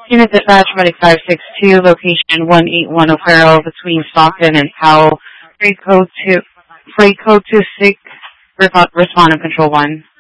Unit dispatch, Medic 562, location 181 O'Farrell between Stockton and Powell. Freight code 26, respondent control 1.